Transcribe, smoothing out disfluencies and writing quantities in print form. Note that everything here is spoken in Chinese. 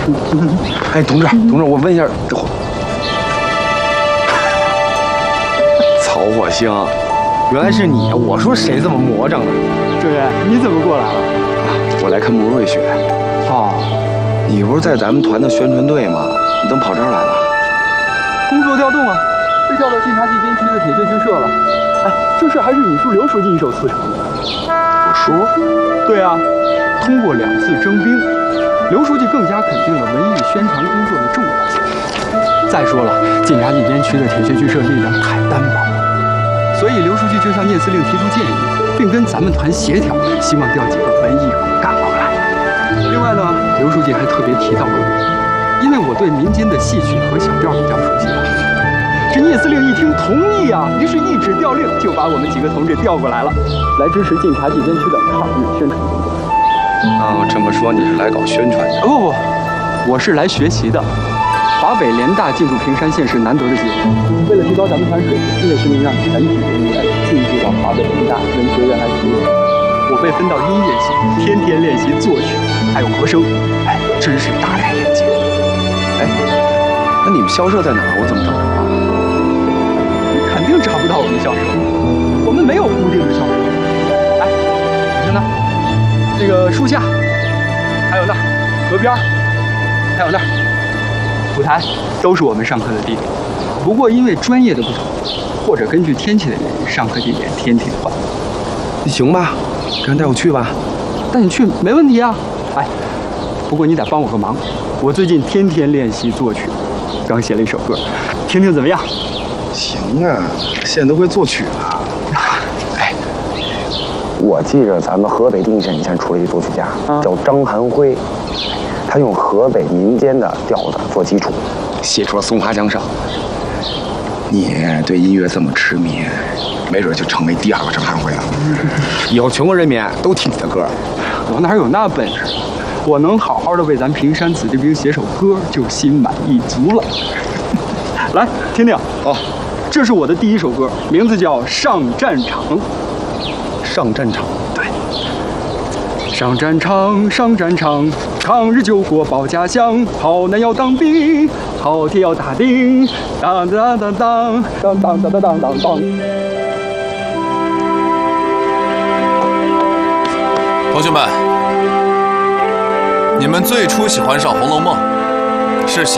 哎，同志，我问一下，这曹火星，原来是你！我说谁这么魔怔呢？ 主任，你怎么过来了？ 我来看穆瑞雪。 哦， 你不是在咱们团的宣传队吗？你怎么跑这儿来了？ 工作调动啊，被调到晋察冀边区的铁血剧社了。哎，这事还是你叔刘书记一手促成的。 我叔？ 对啊，通过2次征兵，刘书记更加肯定了文艺宣传工作的重要性。再说了，晋察冀边区的铁血剧社力量太单薄，所以刘书记就向聂司令提出建议，并跟咱们团协调，希望调几个文艺骨干过来。另外呢，刘书记还特别提到了我，因为我对民间的戏曲和小调比较熟悉。这聂司令一听同意啊，于是一纸调令就把我们几个同志调过来了，来支持晋察冀边区的抗日宣传工作。 这么说你是来搞宣传的？ 不，我是来学习的。华北联大进驻平山县是难得的机会，为了提高咱们团水平，聂司令让全体人员进驻到华北联大文学院来学习。我被分到音乐系，天天练习作曲，还有和声，哎，真是大开眼界。 哎，那你们校舍在哪儿？我怎么找着啊？ 你肯定找不到我们校舍，我们没有固定的校舍。哎，你看那，这个树下，还有那河边，还有那舞台，都是我们上课的地点。不过因为专业的不同，或者根据天气的原因，上课地点天天换。 行吧，赶紧带我去吧。 带你去没问题啊。哎，不过你得帮我个忙，我最近天天练习作曲，刚写了一首歌，听听怎么样？ 行啊，现在都会作曲了。哎，我记着咱们河北定县以前出了一作曲家，叫张寒辉，他用河北民间的调子做基础，写出了《松花江上》。你对音乐这么痴迷，没准就成为第2个张寒辉了。以后全国人民都听你的歌。 我哪有那本事？我能好好的为咱平山子弟兵写首歌，就心满意足了。来，听听。 好， 这是我的第1首歌，名字叫《上战场》。 上战场。 对。上战场，上战场，抗日救国保家乡。好男要当兵，好铁要打钉，当当当当当当当当当当当。 同学们，你们最初喜欢上《红楼梦》，是喜